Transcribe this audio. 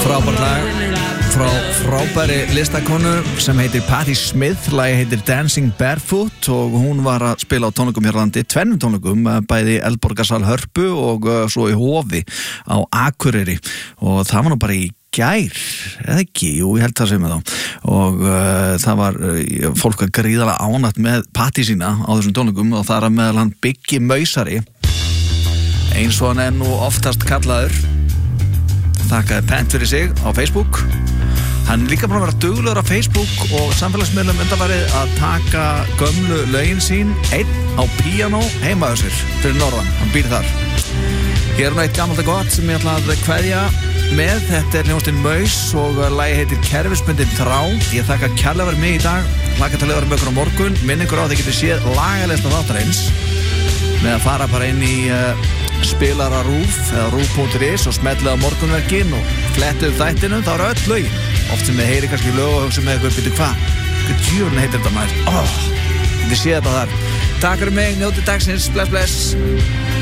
Frábært lag frá frábæri listakonu sem heitir Patti Smith. Lagi heitir Dancing Barefoot og hún var að spila á tónleikum hér á landi, tvennum tónleikum, bæði Eldborgarsal Hörpu og svo í Hofi á Akureyri, og það var nú bara í gær, eða ekki, jú, ég held það sem með þá, og það var fólk að gríðarlega ánægt með Patti sína á þessum tónleikum, og það er meðal hann Biggi Mausari, eins og hann nú oftast kallaður. Þakkaði Pent fyrir sig á Facebook. Hann líka bara að vera duglegur á Facebook og samfélagsmiðlum undanfarið að taka gömlu lögin sín einn á píanó heima á sér fyrir norðan, hann býr þar. Hér er eitt gamalt og gott sem ég ætla að kveðja með. Þetta er hljómsveitin Maus og lagi heitir Kerfisbundin Þrá. Ég þakka kærlega fyrir mig í dag, hlakka til að vera með ykkur á morgun. Minn ykkur á að þið getur séð lagalista þáttarins með að fara bara inn í spilara RÚV eða RÚV.is og smellið á morgunverkin og flettið þættinum, þá eru öll lögin. Oft sem þið heyri kannski lög og hugsa með ykkur, byrju hvað djúrun heitir þetta maður? Þið séð þetta þar. Takk fyrir mig, njótið dagsins, bless bless.